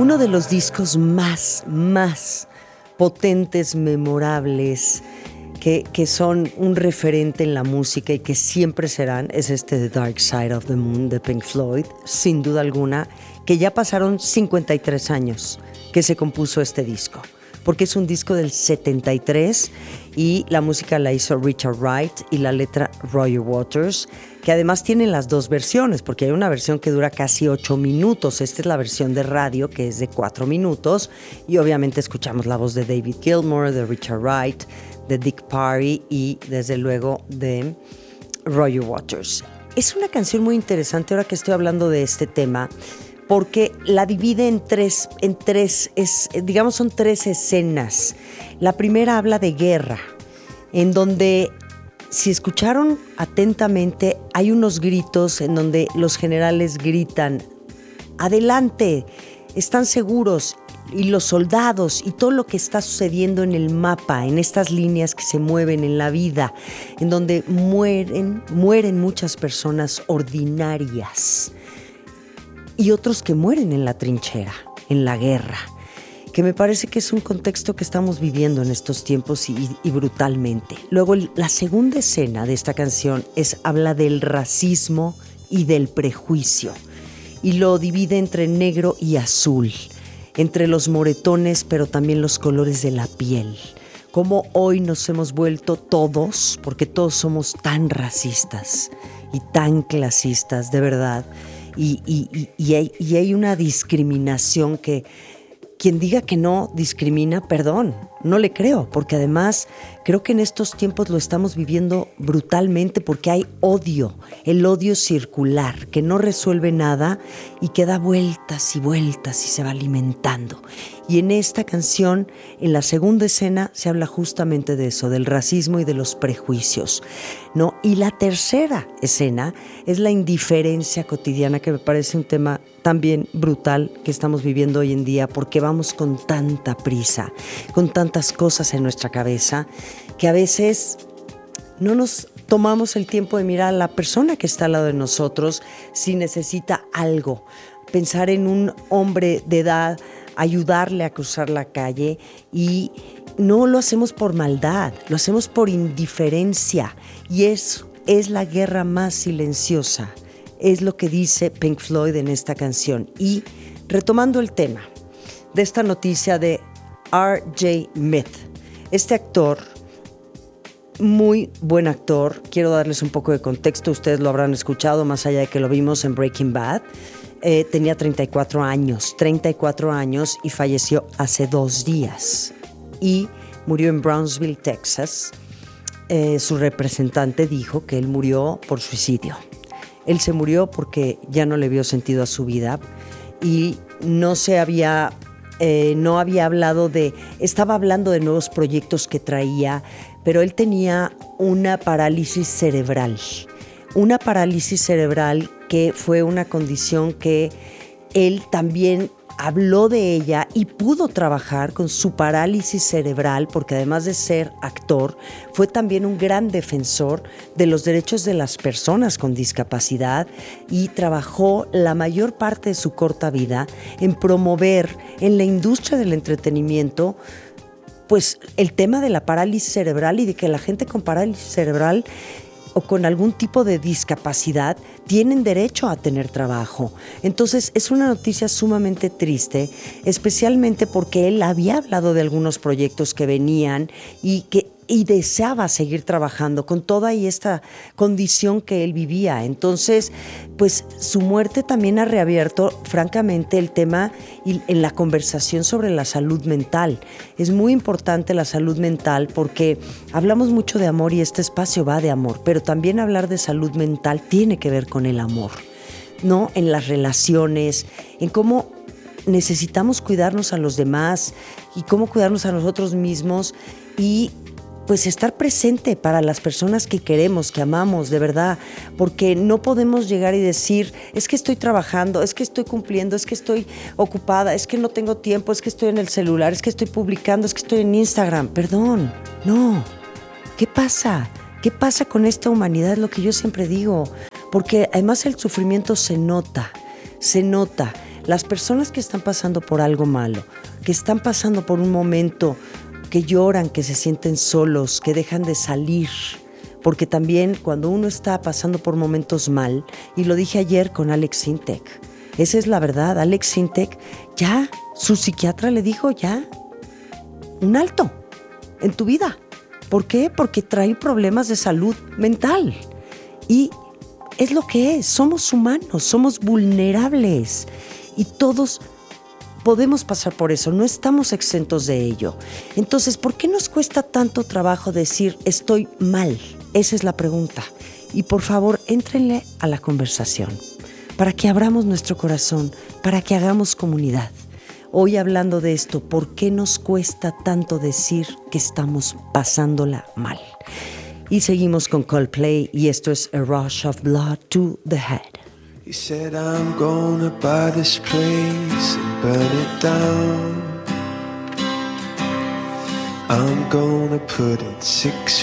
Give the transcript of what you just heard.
Uno de los discos más potentes, memorables, que son un referente en la música y que siempre serán, es este The Dark Side of the Moon de Pink Floyd, sin duda alguna, que ya pasaron 53 años que se compuso este disco, porque es un disco del 73 y la música la hizo Richard Wright y la letra Roger Waters, que además tienen las dos versiones, porque hay una versión que dura casi 8 minutos, esta es la versión de radio que es de 4 minutos y obviamente escuchamos la voz de David Gilmour, de Richard Wright, de Dick Parry y desde luego de Roger Waters. Es una canción muy interesante ahora que estoy hablando de este tema, porque la divide en tres, digamos son tres escenas. La primera habla de guerra, en donde, si escucharon atentamente, hay unos gritos en donde los generales gritan, adelante, están seguros, y los soldados y todo lo que está sucediendo en el mapa, en estas líneas que se mueven en la vida, en donde mueren muchas personas ordinarias y otros que mueren en la trinchera, en la guerra, que me parece que es un contexto que estamos viviendo en estos tiempos y brutalmente. Luego, la segunda escena de esta canción habla del racismo y del prejuicio, y lo divide entre negro y azul, entre los moretones, pero también los colores de la piel. Cómo hoy nos hemos vuelto todos, porque todos somos tan racistas y tan clasistas, de verdad. Y hay una discriminación que quien diga que no discrimina, perdón, no le creo, porque además creo que en estos tiempos lo estamos viviendo brutalmente porque hay odio, el odio circular, que no resuelve nada y que da vueltas y vueltas y se va alimentando. Y en esta canción, en la segunda escena, se habla justamente de eso, del racismo y de los prejuicios, ¿no? Y la tercera escena es la indiferencia cotidiana, que me parece un tema también brutal que estamos viviendo hoy en día, porque vamos con tanta prisa, con tantas cosas en nuestra cabeza, que a veces no nos tomamos el tiempo de mirar a la persona que está al lado de nosotros si necesita algo, pensar en un hombre de edad, ayudarle a cruzar la calle, y no lo hacemos por maldad, lo hacemos por indiferencia, y es la guerra más silenciosa. Es lo que dice Pink Floyd en esta canción. Y retomando el tema de esta noticia de R.J. Smith, este actor, muy buen actor, quiero darles un poco de contexto, ustedes lo habrán escuchado, más allá de que lo vimos en Breaking Bad. Tenía 34 años y falleció hace 2 días y murió en Brownsville, Texas. Su representante dijo que él murió por suicidio. Él se murió porque ya no le vio sentido a su vida y no había hablado estaba hablando de nuevos proyectos que traía, pero él tenía una parálisis cerebral que fue una condición que él también habló de ella y pudo trabajar con su parálisis cerebral, porque además de ser actor, fue también un gran defensor de los derechos de las personas con discapacidad y trabajó la mayor parte de su corta vida en promover en la industria del entretenimiento pues el tema de la parálisis cerebral y de que la gente con parálisis cerebral o con algún tipo de discapacidad tienen derecho a tener trabajo. Entonces es una noticia sumamente triste, especialmente porque él había hablado de algunos proyectos que venían y deseaba seguir trabajando con toda esta condición que él vivía. Entonces, pues su muerte también ha reabierto, francamente, el tema y en la conversación sobre la salud mental. Es muy importante la salud mental porque hablamos mucho de amor y este espacio va de amor, pero también hablar de salud mental tiene que ver con el amor, ¿no? En las relaciones, en cómo necesitamos cuidarnos a los demás y cómo cuidarnos a nosotros mismos y pues estar presente para las personas que queremos, que amamos, de verdad, porque no podemos llegar y decir, es que estoy trabajando, es que estoy cumpliendo, es que estoy ocupada, es que no tengo tiempo, es que estoy en el celular, es que estoy publicando, es que estoy en Instagram. Perdón, no. ¿Qué pasa? ¿Qué pasa con esta humanidad? Es lo que yo siempre digo, porque además el sufrimiento se nota. Las personas que están pasando por algo malo, que están pasando por un momento, que lloran, que se sienten solos, que dejan de salir, porque también cuando uno está pasando por momentos mal, y lo dije ayer con Alex Sintek, esa es la verdad, Alex Sintek, ya, su psiquiatra le dijo ya, un alto en tu vida. ¿Por qué? Porque trae problemas de salud mental. Y es lo que es, somos humanos, somos vulnerables y todos podemos pasar por eso, no estamos exentos de ello. Entonces, ¿por qué nos cuesta tanto trabajo decir estoy mal? Esa es la pregunta. Y por favor, éntrenle a la conversación para que abramos nuestro corazón, para que hagamos comunidad. Hoy hablando de esto, ¿por qué nos cuesta tanto decir que estamos pasándola mal? Y seguimos con Coldplay y esto es A Rush of Blood to the Head. He said, I'm gonna buy this place and burn it down. I'm gonna put it 6